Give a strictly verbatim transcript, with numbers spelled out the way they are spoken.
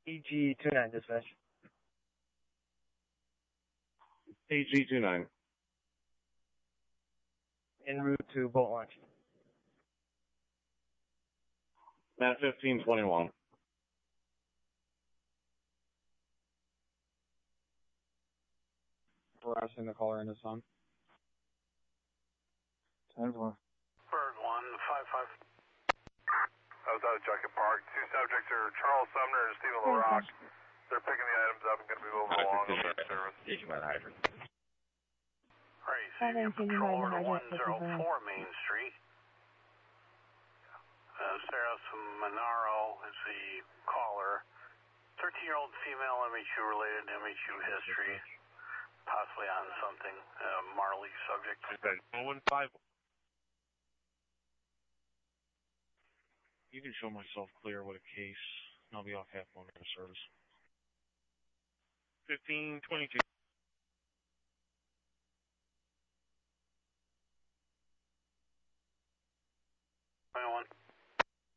E G two nine dispatch. E G two nine. En route to boat launch. Matt fifteen twenty-one. Harassing the caller and his son. ten four. Bird one five five. I was out of Junket Park. Two subjects are Charles Sumner and Stephen LaRock. They're picking the items up and going to be moving along on their service. Station by the hydrant. Alright, Stadium Patrol to one oh four Main Street. Uh, Sarah Monaro is the caller. thirteen-year-old female M H U related M H U history. Possibly on something. Uh, Marley subject. one five. You can show myself clear with a case, and I'll be off half on the service. fifteen twenty-two. twenty-one.